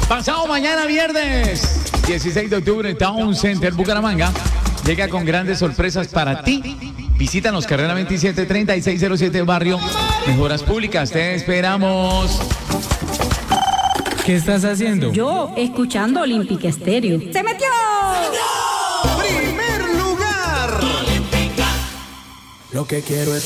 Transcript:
Pasado mañana viernes, 16 de octubre, Town Center Bucaramanga llega con grandes sorpresas para ti. Visítanos, carrera 27, 3607, barrio Mejoras Públicas. Te esperamos. ¿Qué estás haciendo? Yo, escuchando Olympic Estéreo. ¡Se metió! ¡Primer lugar! Lo que quiero es